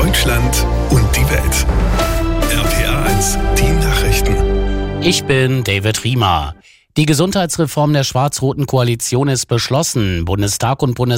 Deutschland und die Welt. RPA1, die Nachrichten. Ich bin David Riemer. Die Gesundheitsreform der schwarz-roten Koalition ist beschlossen. Bundestag und